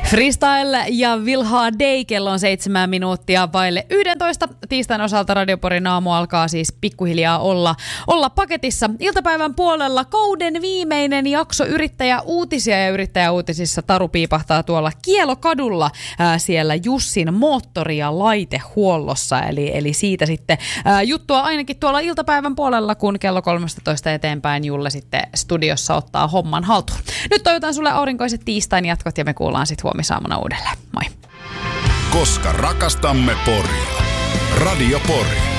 Freestyle ja Vilha Day, kello on 7 minuuttia vaille 11. Tiistain osalta Radioporin aamu alkaa siis pikkuhiljaa olla paketissa. Iltapäivän puolella kauden viimeinen jakso yrittäjäuutisia ja yrittäjäuutisissa Taru piipahtaa tuolla Kielokadulla siellä Jussin moottori- ja laitehuollossa. Eli siitä sitten juttua ainakin tuolla iltapäivän puolella, kun kello 13 eteenpäin Julle sitten studiossa ottaa homman haltuun. Nyt toivotan sulle aurinkoiset tiistain jatkot ja me kuullaan sitten huomisaamuna uudelleen. Moi. Koska rakastamme Poria. Radio Pori.